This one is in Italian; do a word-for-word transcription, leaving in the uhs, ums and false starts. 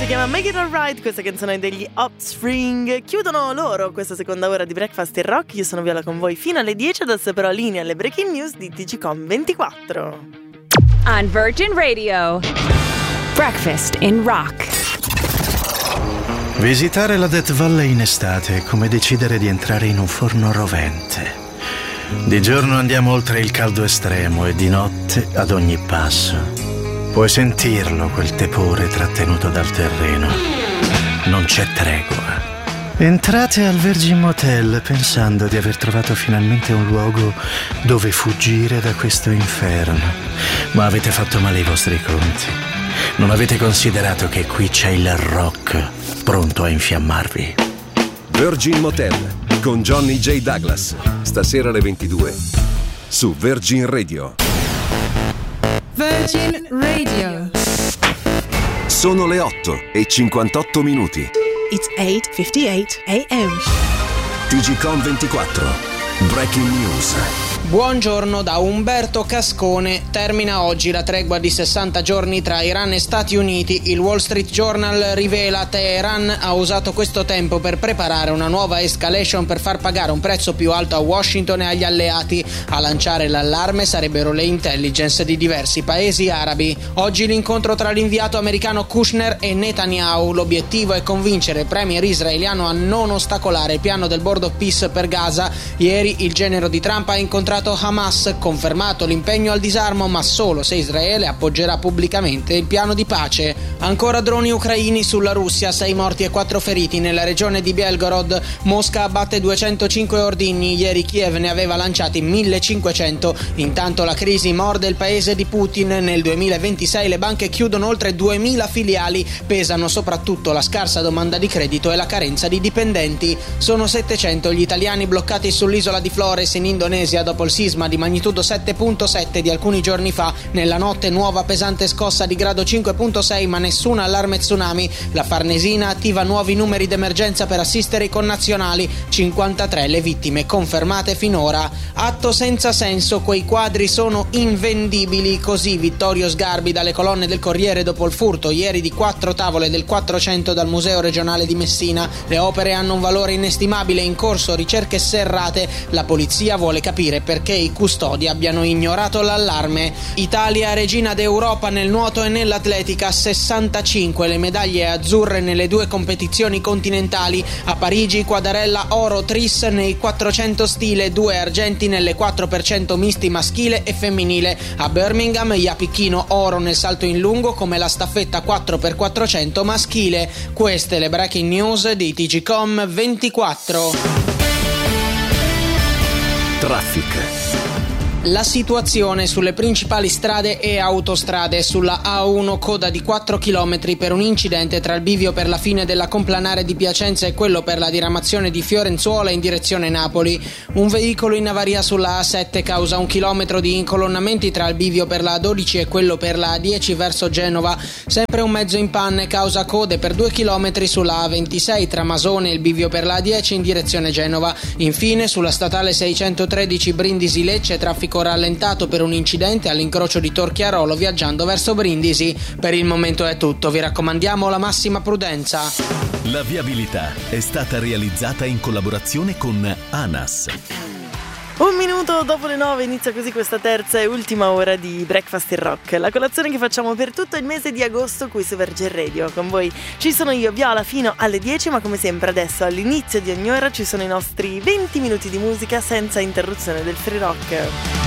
Si chiama Make It Alright, questa canzone degli Offspring. Chiudono loro questa seconda ora di Breakfast in Rock. Io sono Viola con voi fino alle dieci, adesso però linea alle breaking news di T G Com ventiquattro. On Virgin Radio, Breakfast in Rock. Visitare la Death Valley in estate è come decidere di entrare in un forno rovente. Di giorno andiamo oltre il caldo estremo e di notte, ad ogni passo, puoi sentirlo quel tepore trattenuto dal terreno. Non c'è tregua. Entrate al Virgin Motel pensando di aver trovato finalmente un luogo dove fuggire da questo inferno, ma avete fatto male i vostri conti. Non avete considerato che qui c'è il rock pronto a infiammarvi. Virgin Motel con Johnny J. Douglas, stasera alle ventidue su Virgin Radio. Virgin Radio. Sono le otto e cinquantotto minuti. It's eight fifty-eight a.m. T G Com ventiquattro. Breaking News. Buongiorno da Umberto Cascone. Termina oggi la tregua di sessanta giorni tra Iran e Stati Uniti. Il Wall Street Journal rivela Teheran ha usato questo tempo per preparare una nuova escalation per far pagare un prezzo più alto a Washington e agli alleati. A lanciare l'allarme sarebbero le intelligence di diversi paesi arabi. Oggi l'incontro tra l'inviato americano Kushner e Netanyahu. L'obiettivo è convincere il premier israeliano a non ostacolare il piano del Board of Peace per Gaza. Ieri il genero di Trump ha incontrato Hamas, confermato l'impegno al disarmo, ma solo se Israele appoggerà pubblicamente il piano di pace. Ancora droni ucraini sulla Russia, sei morti e quattro feriti nella regione di Belgorod. Mosca abbatte duecentocinque ordigni, ieri Kiev ne aveva lanciati millecinquecento. Intanto la crisi morde il paese di Putin. Nel duemilaventisei le banche chiudono oltre duemila filiali, pesano soprattutto la scarsa domanda di credito e la carenza di dipendenti. Sono settecento gli italiani bloccati sull'isola di Flores in Indonesia dopo il sisma di magnitudo sette virgola sette di alcuni giorni fa. Nella notte nuova pesante scossa di grado cinque virgola sei, ma nessun allarme tsunami. La Farnesina attiva nuovi numeri d'emergenza per assistere i connazionali. cinquantatré le vittime confermate finora. Atto senza senso, quei quadri sono invendibili. Così Vittorio Sgarbi dalle colonne del Corriere dopo il furto ieri di quattro tavole del quattrocento dal Museo regionale di Messina. Le opere hanno un valore inestimabile, in corso ricerche serrate. La polizia vuole capire perché i custodi abbiano ignorato l'allarme. Italia regina d'Europa nel nuoto e nell'atletica, sessantacinque le medaglie azzurre nelle due competizioni continentali. A Parigi Quadarella oro tris nei quattrocento stile, due argenti nelle quattro per cento misti maschile e femminile. A Birmingham Iapicchino oro nel salto in lungo come la staffetta quattro per quattrocento maschile. Queste le breaking news di T G Com ventiquattro. Traffic. La situazione sulle principali strade e autostrade. Sulla A uno coda di quattro chilometri per un incidente tra il bivio per la fine della complanare di Piacenza e quello per la diramazione di Fiorenzuola in direzione Napoli. Un veicolo in avaria sulla A sette causa un chilometro di incolonnamenti tra il bivio per la A dodici e quello per la A dieci verso Genova. Sempre un mezzo in panne causa code per due chilometri sulla A ventisei tra Masone e il bivio per la A dieci in direzione Genova. Infine sulla statale seicentotredici Brindisi-Lecce traffico rallentato per un incidente all'incrocio di Torchiarolo viaggiando verso Brindisi. Per il momento è tutto, vi raccomandiamo la massima prudenza. La viabilità è stata realizzata in collaborazione con ANAS. Un minuto dopo le nove inizia così questa terza e ultima ora di Breakfast in Rock, la colazione che facciamo per tutto il mese di agosto qui su Virgin Radio. Con voi ci sono io, Viola, fino alle dieci, ma come sempre adesso all'inizio di ogni ora ci sono i nostri venti minuti di musica senza interruzione del free rock.